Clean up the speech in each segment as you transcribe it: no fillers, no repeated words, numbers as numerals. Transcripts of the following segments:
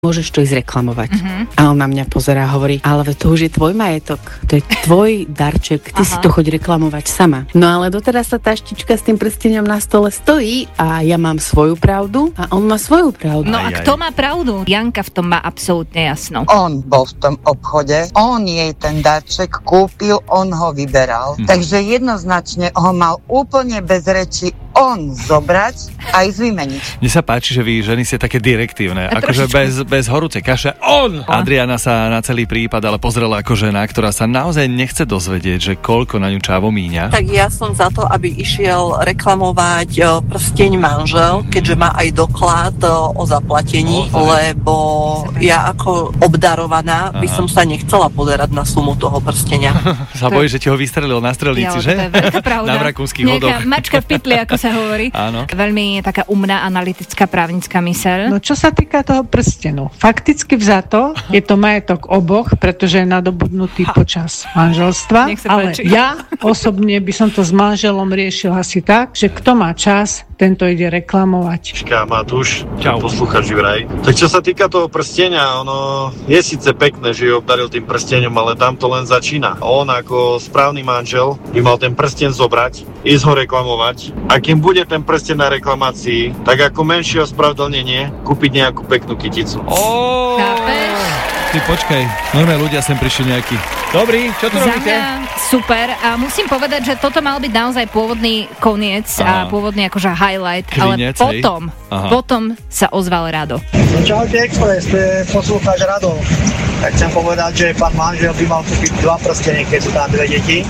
môžeš to ísť reklamovať. A on na mňa pozerá a hovorí, ale to už je tvoj majetok, to je tvoj darček, ty si to choď reklamovať sama. No ale doteraz sa tá štička s tým prsteňom na stole stojí a ja mám svoju pravdu a on má svoju pravdu. No a kto má pravdu? Janka v tom má absolútne jasno. On bol v tom obchode, on jej ten darček kúpil, on ho vyberal. Takže jednoznačne ho mal úplne bez reči on zobrať a ísť vymeniť. Mne sa páči, že vy ženy ste také direktívne, akože bez horúcej kaše. On! Adriana sa na celý prípad ale pozrela ako žena, ktorá sa naozaj nechce dozvedieť, že koľko na ňu čávo míňa. Tak ja som za to, aby išiel reklamovať prsteň manžel, keďže má aj doklad o zaplatení, lebo ja ako obdarovaná by som sa nechcela pozerať na sumu toho prstenia. Sa bojí, že ti ho vystrelil na strelnici, že? Na Rakúskych hodoch. Nejaká mačka v pytli, ako sa hovorí. Áno. Veľmi taká umná, analytická, právnická myseľ. No čo sa týka toho prstenu, fakticky vzato je to majetok oboch, pretože je nadobudnutý počas manželstva, ale ja osobne by som to s manželom riešil asi tak, že kto má čas, tento ide reklamovať. Matúš, posluchač vraj. Tak čo sa týka toho prstenia, ono je síce pekné, že ju obdaril tým prsteňom, ale tam to len začína. On ako správny manžel by mal ten prsteň zobrať, ísť ho reklamovať. A kým bude ten prsteň na reklamácii, tak ako menšie ospravedlnenie kúpiť nejakú peknú kyticu. Chápeš? Ty počkaj, normálne ľudia sem prišli nejakí. Dobrý, čo tu robíte? Super. A musím povedať, že toto mal byť naozaj pôvodný koniec a pôvodný akože highlight, Klinec, ale potom sa ozval Rado. Čaute Express, to je poslucháč Rado. Tak chcem povedať, že pán manžel by mal kúpiť 2 prstenie, keď sú tam 2 deti.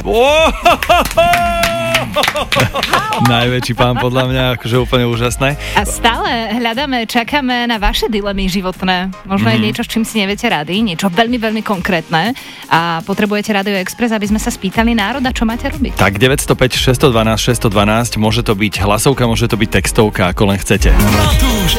Najväčší pán podľa mňa, akože úplne úžasné. A stále hľadáme, čakáme na vaše dilemy životné. Možno aj niečo, s čím si neviete rady, niečo veľmi, veľmi konkrétne. A potrebujete Radio Express, aby sme sa spýtali národa, čo máte robiť. Tak 905 612 612, môže to byť hlasovka, môže to byť textovka, ako len chcete. Matúš,